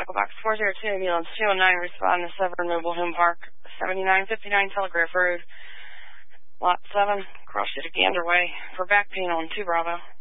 Echo Box 402, ambulance 209, respond to Severn Mobile Home Park, 7959 Telegraph Road, Lot 7, cross city Gander Way, for back pain on 2 Bravo.